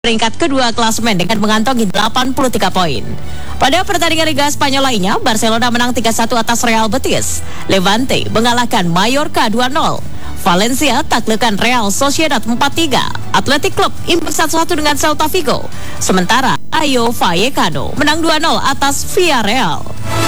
peringkat kedua klasemen dengan mengantongi 83 poin. Pada pertandingan Liga Spanyol lainnya, Barcelona menang 3-1 atas Real Betis. Levante mengalahkan Mallorca 2-0. Valencia taklukkan Real Sociedad 4-3. Athletic Club imbang 1-1 dengan Celta Vigo. Sementara Rayo Vallecano menang 2-0 atas Villarreal.